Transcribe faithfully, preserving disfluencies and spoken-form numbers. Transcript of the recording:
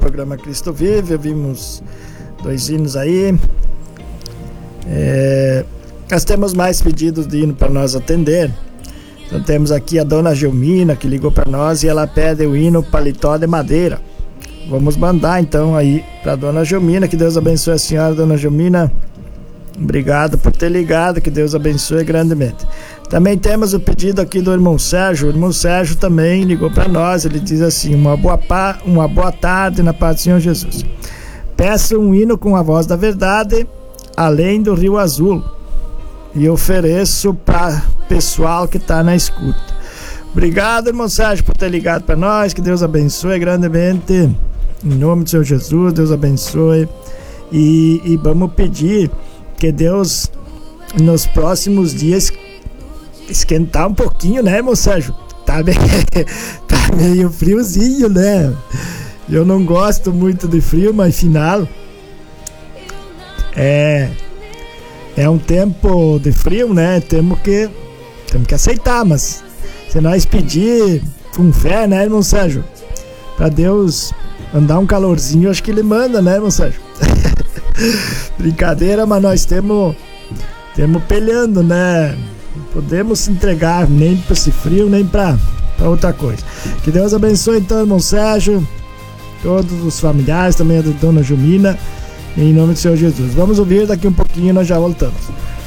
programa Cristo Vive. Ouvimos dois hinos aí. É, nós temos mais pedidos de hino para nós atender. Então temos aqui a dona Gilmina, que ligou para nós e ela pede o hino Paletó de Madeira. Vamos mandar então aí para dona Gilmina. Que Deus abençoe a senhora, dona Gilmina. Obrigado por ter ligado, que Deus abençoe grandemente. Também temos o pedido aqui do irmão Sérgio. O irmão Sérgio também ligou para nós. Ele diz assim: uma boa, pa... uma boa tarde na paz do Senhor Jesus. Peço um hino com a voz da verdade, Além do Rio Azul, e ofereço para pessoal que está na escuta. Obrigado, irmão Sérgio, por ter ligado para nós. Que Deus abençoe grandemente. Em nome do Senhor Jesus, Deus abençoe. E, e vamos pedir que Deus, nos próximos dias, esquentar um pouquinho, né, irmão Sérgio? Tá, bem, tá meio friozinho, né? Eu não gosto muito de frio, mas afinal é, é um tempo de frio, né? Temos que, temos que aceitar, mas se nós pedir com fé, né, irmão Sérgio? Pra Deus mandar um calorzinho, acho que Ele manda, né, irmão Sérgio? Brincadeira, mas nós temos temos peleando, né? Não podemos se entregar nem para esse frio, nem para outra coisa. Que Deus abençoe então, irmão Sérgio, todos os familiares, também a dona Gilmina, em nome do Senhor Jesus. Vamos ouvir daqui um pouquinho e nós já voltamos.